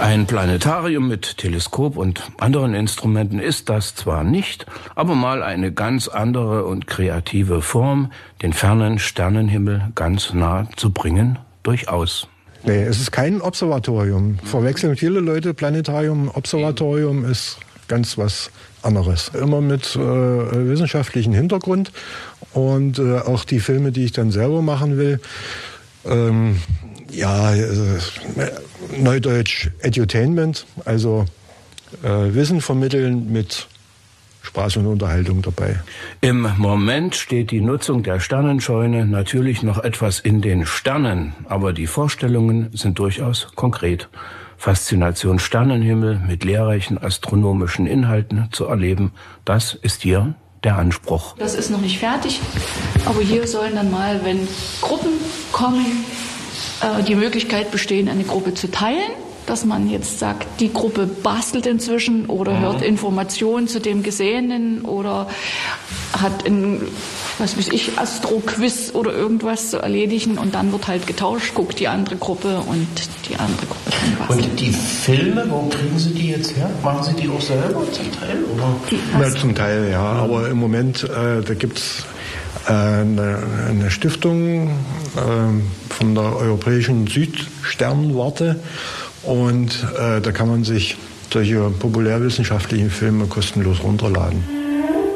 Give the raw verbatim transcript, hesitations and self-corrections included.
Ein Planetarium mit Teleskop und anderen Instrumenten ist das zwar nicht, aber mal eine ganz andere und kreative Form, den fernen Sternenhimmel ganz nah zu bringen, durchaus. Nee, es ist kein Observatorium. Verwechseln viele Leute Planetarium. Observatorium ist ganz was anderes. Immer mit äh, wissenschaftlichem Hintergrund und äh, auch die Filme, die ich dann selber machen will, ähm, ja, äh, Neudeutsch Edutainment, also äh, Wissen vermitteln mit Spaß und Unterhaltung dabei. Im Moment steht die Nutzung der Sternenscheune natürlich noch etwas in den Sternen, aber die Vorstellungen sind durchaus konkret. Faszination Sternenhimmel mit lehrreichen astronomischen Inhalten zu erleben, das ist hier der Anspruch. Das ist noch nicht fertig, aber hier sollen dann mal, wenn Gruppen kommen, äh, die Möglichkeit bestehen, eine Gruppe zu teilen. Dass man jetzt sagt, die Gruppe bastelt inzwischen oder hört Informationen zu dem Gesehenen oder hat ein, was weiß ich, Astro-Quiz oder irgendwas zu erledigen und dann wird halt getauscht, guckt die andere Gruppe und die andere Gruppe kann basteln. Und die Filme, wo kriegen Sie die jetzt her? Machen Sie die auch selber zum Teil? Oder? Ja, zum Teil, ja. Aber im Moment, äh, da gibt es äh, eine, eine Stiftung äh, von der Europäischen Südsternwarte. Und äh, da kann man sich solche populärwissenschaftlichen Filme kostenlos runterladen.